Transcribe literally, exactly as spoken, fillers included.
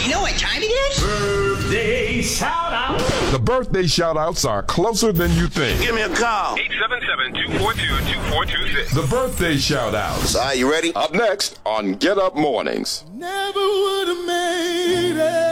You know what time it is? Birthday shout-out. The birthday shout-outs are closer than you think. Give me a call. eight seven seven, two four two, two four two six. The birthday shout-outs. All right, you ready? Up next on Get Up Mornings. Never would have made it.